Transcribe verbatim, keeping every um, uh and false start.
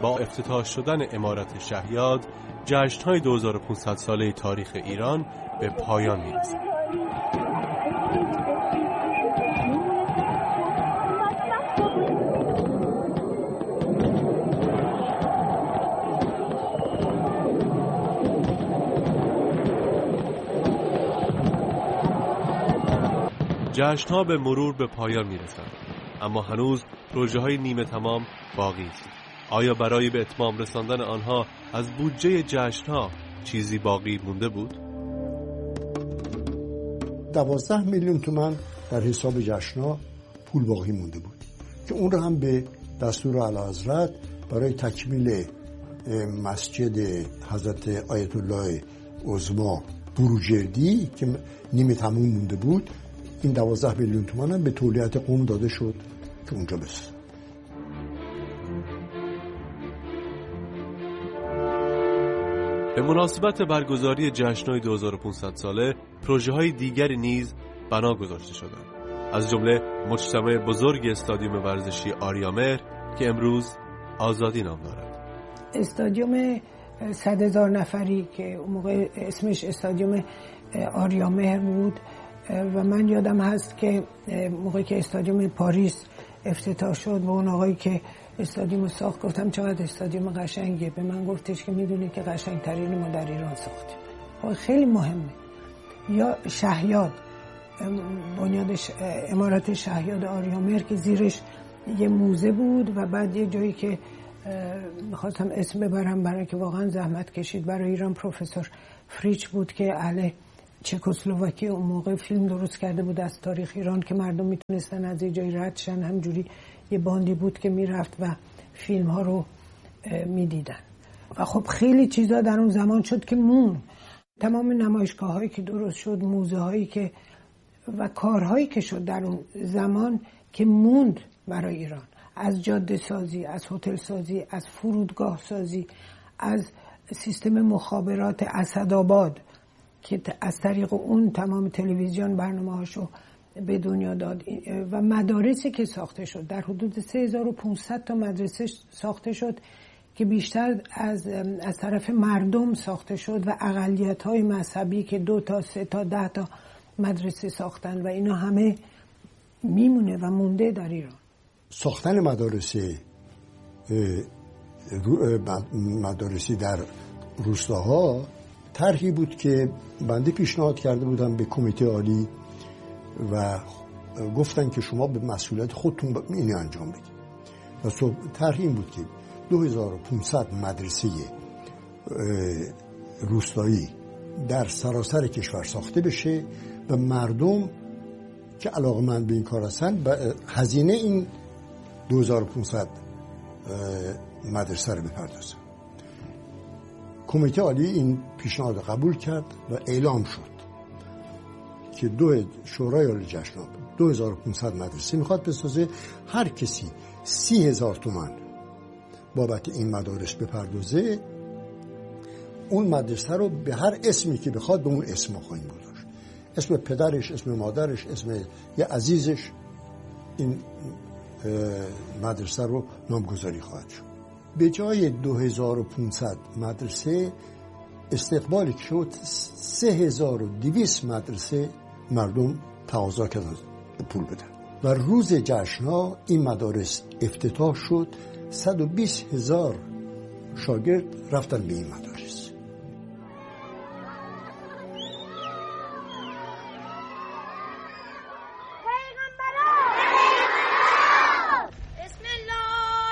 با افتتاح شدن عمارت شهیاد جشن‌های دو هزار و پانصد ساله تاریخ ایران به پایان می‌رسد. جشن‌ها به مرور به پایان می‌رسند، اما هنوز پروژه‌های نیمه تمام باقی است. آیا برای به اتمام رساندن آنها از بودجه جشن‌ها چیزی باقی مونده بود؟ دوازده میلیون تومان در حساب جشن‌ها پول باقی مونده بود که اون رو هم به دستور اعلیحضرت برای تکمیل مسجد حضرت آیت الله عظما بروجردی که نیمه تموم مونده بود، این دوازده میلیون تومان هم به تولیت قم داده شد که اونجا بس. به مناسبت برگزاری جشن‌های دو هزار و پانصد ساله پروژه‌های دیگری نیز بنا گذاشته شدند، از جمله مجتمع بزرگ استادیوم ورزشی آریامهر که امروز آزادی نام دارد. استادیوم صد هزار نفری که اون موقع اسمش استادیوم آریامهر بود و من یادم هست که موقعی که استادیوم پاریس افتتاح شد با اون آقایی که استادیوم ساخت گفتم چقدر استادیوم قشنگه. به من گفتش که میدونید که قشنگترین ما در ایران ساختیم. خیلی مهمه. یا شهیاد، بنیاد عمارت شهیاد آریامهر که زیرش یه موزه بود و بعد یه جایی که میخواستم اسم ببرم برای که واقعا زحمت کشید برای ایران، پروفسور فریچ بود که اهل چکسلواکی اون موقع فیلم درست کرده بود از تاریخ ایران که مردم میتونستن از یه جایی رد شن. همجوری یه باندی بود که میرفت و فیلم ها رو میدیدن و خب خیلی چیزا در اون زمان شد که مون. تمام نمایشگاه هایی که درست شد، موزه هایی که و کارهایی که شد در اون زمان که موند برای ایران، از جاده سازی، از هتل سازی، از فرودگاه سازی، از سیستم مخابرات اسدآباد که از طریق اون تمام تلویزیون برنامه‌هاشو به دنیا داد و مدارسی که ساخته شد. در حدود سه هزار و پانصد تا مدرسه ساخته شد که بیشتر از از طرف مردم ساخته شد و اقلیت‌های مذهبی که دو تا سه تا ده تا مدرسه ساختن و اینا همه میمونه و مونده در ایران. ساختن مدارسی مدارسی در روستاها طرحی بود که بنده پیشنهاد کرده بودم به کمیته عالی و گفتن که شما به مسئولیت خودتون اینو انجام بدید. و طرح این بود که دو هزار و پانصد مدرسه روستایی در سراسر کشور ساخته بشه و مردم که علاقه‌مند به این کار هستن هزینه این دو هزار و پانصد مدرسه رو بپردازن. کمیته عالی این پیشنهاد قبول کرد و اعلام شد که دو شورای عالی جشن‌ها دو هزار و پانصد مدرسه میخواد بسازه. هر کسی سی هزار تومان بابت این مدارس بپردازه، اون مدرسه رو به هر اسمی که بخواد به اون اسم خواهیم گذاشت. اسم پدرش، اسم مادرش، اسم یه عزیزش، این مدرسه رو نامگذاری خواهد شد. به جای دو هزار و پانصد مدرسه استقبالی که شد سه هزار و دویست مدرسه مردم تقاضا کردن پول بدن و روز جشن‌ها این مدارس افتتاح شد. صد و بیست هزار شاگرد رفتن به این مدارس.